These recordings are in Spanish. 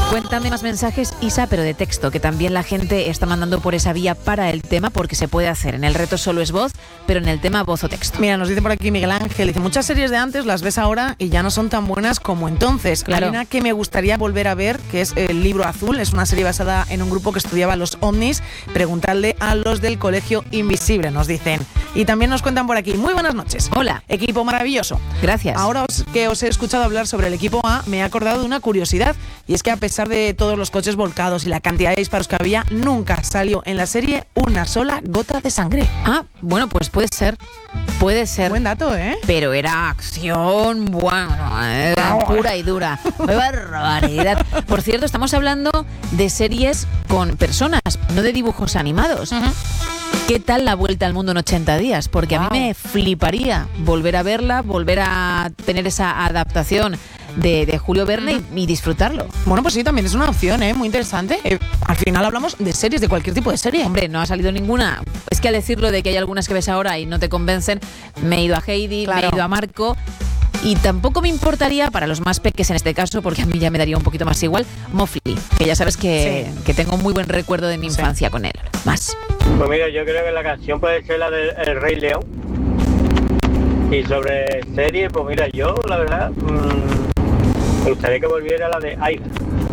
Cuéntame más mensajes, Isa, pero de texto, que también la gente está mandando por esa vía para el tema, porque se puede hacer. En el reto solo es voz, pero en el tema voz o texto. Mira, nos dice por aquí Miguel Ángel, dice, muchas series de antes las ves ahora y ya no son tan buenas como entonces. Claro. Hay una que me gustaría volver a ver, que es El Libro Azul, es una serie basada en un grupo que estudiaba los ovnis. Preguntadle a los del Colegio Invisible, nos dicen. Y también nos cuentan por aquí, muy buenas noches. Hola. Equipo maravilloso. Gracias. Ahora que os he escuchado hablar sobre el equipo A, me he acordado de una curiosidad, y es que a pesar de todos los coches volcados y la cantidad de disparos que había, nunca salió en la serie una sola gota de sangre. Ah, bueno, pues puede ser. Puede ser. Buen dato, ¿eh? Pero era acción, bueno, era pura y dura. ¡Qué barbaridad! Por cierto, estamos hablando de series con personas, no de dibujos animados. ¿Qué tal La Vuelta al Mundo en 80 días? Porque a mí me fliparía volver a verla, volver a tener esa adaptación de Julio Verne y disfrutarlo. Bueno, pues sí, también es una opción, muy interesante. Al final hablamos de series, de cualquier tipo de serie. Hombre, no ha salido ninguna. Es que al decirlo de que hay algunas que ves ahora y no te convencen, me he ido a Heidi, claro, me he ido a Marco. Y tampoco me importaría, para los más peques en este caso, porque a mí ya me daría un poquito más igual, Mowgli, que ya sabes que tengo muy buen recuerdo de mi infancia con él. Más. Pues mira, yo creo que la canción puede ser la del El Rey León. Y sobre serie, pues mira, yo la verdad me gustaría que volviera la de Aida.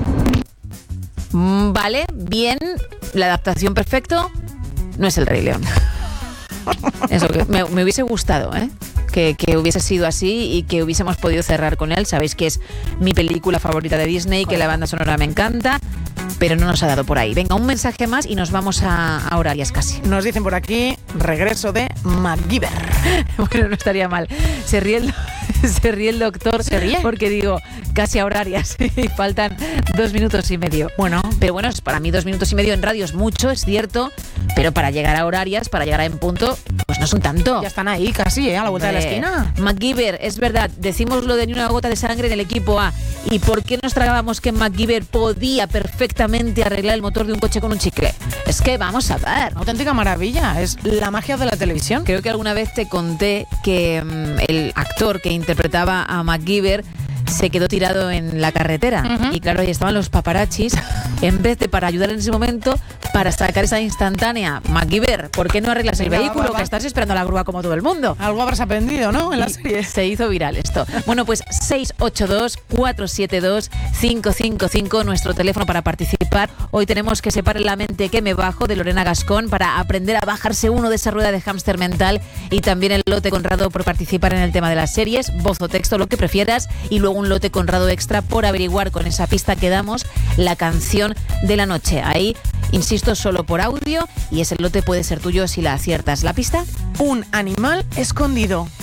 Vale, bien, la adaptación perfecto no es El Rey León. Eso que me hubiese gustado, que hubiese sido así y que hubiésemos podido cerrar con él. Sabéis que es mi película favorita de Disney, que la banda sonora me encanta, pero no nos ha dado por ahí. Venga, un mensaje más y nos vamos a horarias casi. Nos dicen por aquí, regreso de MacGyver. Bueno, no estaría mal. Se ríe el doctor. ¿Se ríe? Porque digo, casi a horarias y faltan 2 minutos y medio. Bueno, pero bueno, para mí 2 minutos y medio en radio es mucho, es cierto, pero para llegar a horarias, para llegar a En Punto, pues no son tanto. Ya están ahí casi, a la vuelta de la esquina. MacGyver, es verdad, decimos lo de ni una gota de sangre en el equipo A. ¿Y por qué nos tragábamos que MacGyver podía perfectamente arreglar el motor de un coche con un chicle? Es que vamos a ver. Una auténtica maravilla, es la magia de la televisión. Creo que alguna vez te conté que el actor que interpretaba a MacGyver se quedó tirado en la carretera. Y claro, ahí estaban los paparachis. En vez de para ayudar en ese momento, para sacar esa instantánea, MacGyver, ¿por qué no arreglas el vehículo? Que estás esperando la grúa como todo el mundo. Algo habrás aprendido, ¿no? En la serie. Se hizo viral esto. Bueno, pues 682-472-555, nuestro teléfono para participar. Hoy tenemos Que se pare la mente que me bajo, de Lorena Gascón, para aprender a bajarse uno de esa rueda de hámster mental. Y también el lote Conrado por participar en el tema de las series, voz o texto, lo que prefieras. Y luego un lote Conrado extra por averiguar con esa pista que damos la canción de la noche. Ahí, insisto, solo por audio, y ese lote puede ser tuyo si la aciertas. ¿La pista? Un animal escondido.